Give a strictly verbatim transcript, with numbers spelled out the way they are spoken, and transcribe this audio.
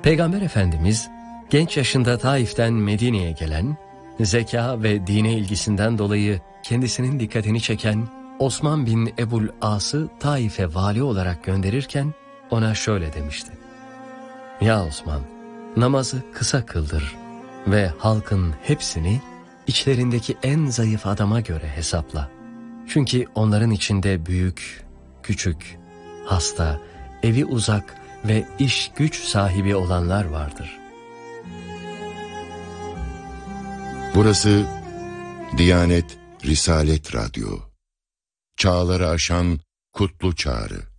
Peygamber Efendimiz genç yaşında Taif'ten Medine'ye gelen, zeka ve dine ilgisinden dolayı kendisinin dikkatini çeken Osman bin Ebul As'ı Taif'e vali olarak gönderirken ona şöyle demişti: "Ya Osman, namazı kısa kıldır ve halkın hepsini içlerindeki en zayıf adama göre hesapla. Çünkü onların içinde büyük, küçük, hasta, evi uzak ve iş güç sahibi olanlar vardır." Burası Diyanet Risalet Radyo. Çağları aşan kutlu çağrı.